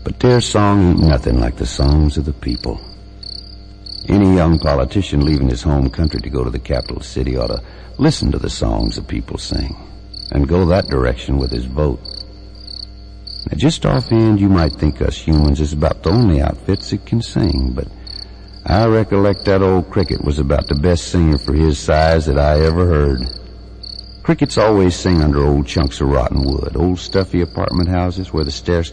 But their song ain't nothing like the songs of the people. Any young politician leaving his home country to go to the capital city ought to listen to the songs the people sing and go that direction with his vote. Now, just offhand, you might think us humans is about the only outfits that can sing, but I recollect that old Cricket was about the best singer for his size that I ever heard. Crickets always sing under old chunks of rotten wood, old stuffy apartment houses where the stair